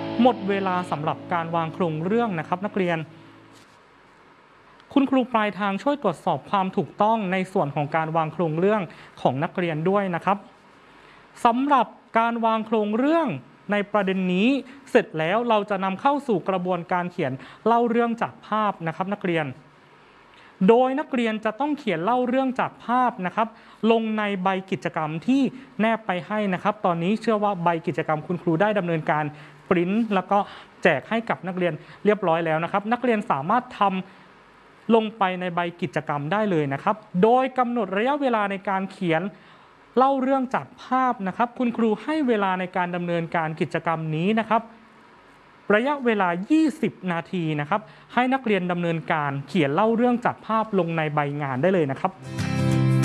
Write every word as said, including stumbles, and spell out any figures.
หมดเวลาสำหรับการวางโครงเรื่องนะครับนักเรียนคุณครูปลายทางช่วยตรวจสอบความถูกต้องในส่วนของการวางโครงเรื่องของนักเรียนด้วยนะครับสำหรับการวางโครงเรื่องในประเด็นนี้เสร็จแล้วเราจะนำเข้าสู่กระบวนการเขียนเล่าเรื่องจากภาพนะครับนักเรียนโดยนักเรียนจะต้องเขียนเล่าเรื่องจากภาพนะครับลงในใบกิจกรรมที่แนบไปให้นะครับตอนนี้เชื่อว่าใบกิจกรรมคุณครูได้ดำเนินการปริ้นแล้วก็แจกให้กับนักเรียนเรียบร้อยแล้วนะครับนักเรียนสามารถทำลงไปในใบกิจกรรมได้เลยนะครับโดยกำหนดระยะเวลาในการเขียนเล่าเรื่องจากภาพนะครับคุณครูให้เวลาในการดำเนินการกิจกรรมนี้นะครับระยะเวลายี่สิบนาทีนะครับให้นักเรียนดำเนินการเขียนเล่าเรื่องจากภาพลงในใบงานได้เลยนะครับ